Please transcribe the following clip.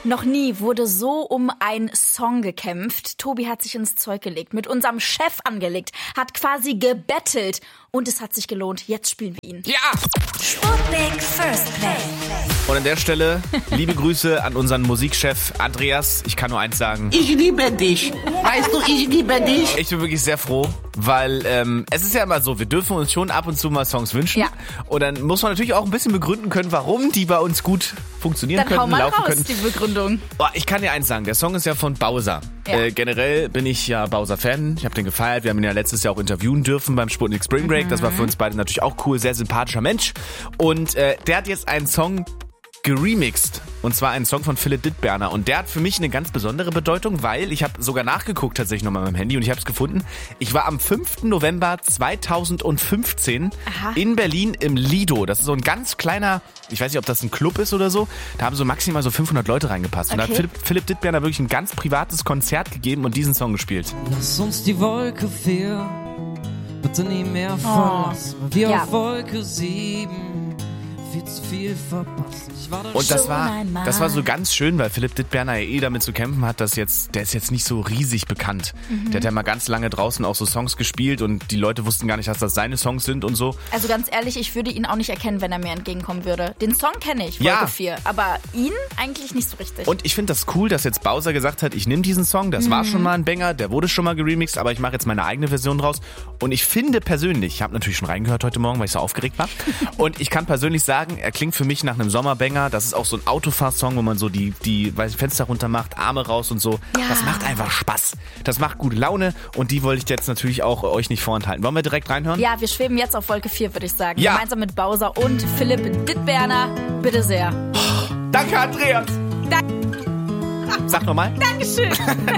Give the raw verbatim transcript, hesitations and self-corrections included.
Noch nie wurde so um einen Song gekämpft. Tobi hat sich ins Zeug gelegt, mit unserem Chef angelegt, hat quasi gebettelt. Und es hat sich gelohnt. Jetzt spielen wir ihn. Ja! Sputnik First Play. Und an der Stelle liebe Grüße an unseren Musikchef Andreas. Ich kann nur eins sagen. Ich liebe dich. Weißt du, ich liebe dich. Ich bin wirklich sehr froh, weil ähm, es ist ja immer so, wir dürfen uns schon ab und zu mal Songs wünschen. Ja. Und dann muss man natürlich auch ein bisschen begründen können, warum die bei uns gut funktionieren Dann hau könnten, mal laufen raus, könnten. die Begründung. Boah, ich kann dir eins sagen, der Song ist ja von Bowser. Ja. Äh, generell bin ich ja Bowser-Fan. Ich habe den gefeiert. Wir haben ihn ja letztes Jahr auch interviewen dürfen beim Sputnik Spring Break. Mhm. Das war für uns beide natürlich auch cool. Sehr sympathischer Mensch. Und äh, der hat jetzt einen Song geremixed. Und zwar einen Song von Philipp Dittberner. Und der hat für mich eine ganz besondere Bedeutung, weil ich habe sogar nachgeguckt tatsächlich nochmal mit dem Handy und ich habe es gefunden. Ich war am fünften November zweitausendfünfzehn Aha. in Berlin im Lido. Das ist so ein ganz kleiner, ich weiß nicht, ob das ein Club ist oder so. Da haben so maximal so fünfhundert Leute reingepasst. Und da Okay. hat Philipp, Philipp Dittberner wirklich ein ganz privates Konzert gegeben und diesen Song gespielt. Lass uns die Wolke vier bitte nie mehr verlassen. Oh. Wir Ja. auf Wolke sieben viel zu viel verpasst. Ich war Und das Schon war, einmal. das war so ganz schön, weil Philipp Dittberner ja eh damit zu kämpfen hat, dass jetzt, der ist jetzt nicht so riesig bekannt. Mhm. Der hat ja mal ganz lange draußen auch so Songs gespielt und die Leute wussten gar nicht, dass das seine Songs sind und so. Also ganz ehrlich, ich würde ihn auch nicht erkennen, wenn er mir entgegenkommen würde. Den Song kenne ich, Wolke Ja. vier, aber ihn eigentlich nicht so richtig. Und ich finde das cool, dass jetzt Bowser gesagt hat, ich nehme diesen Song, das Mhm. war schon mal ein Banger, der wurde schon mal geremixed, aber ich mache jetzt meine eigene Version draus. Und ich finde persönlich, ich habe natürlich schon reingehört heute Morgen, weil ich so aufgeregt war, und ich kann persönlich sagen, er klingt für mich nach einem Sommerbanger. Das ist auch so ein Autofahrsong, wo man so die, die weiß ich, Fenster runter macht, Arme raus und so. Ja. Das macht einfach Spaß. Das macht gute Laune und die wollte ich jetzt natürlich auch euch nicht vorenthalten. Wollen wir direkt reinhören? Ja, wir schweben jetzt auf Wolke vier, würde ich sagen. Ja. Gemeinsam mit Bowser und Philipp Dittberner. Bitte sehr. Danke, Andreas. Dank- Sag nochmal. Dankeschön.